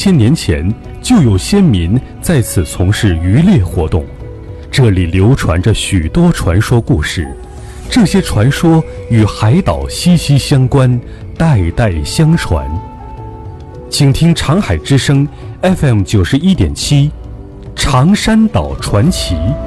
3000年前就有先民在此从事渔猎活动，这里流传着许多传说故事，这些传说与海岛息息相关，代代相传。请听长海之声 FM 91.7，长山岛传奇。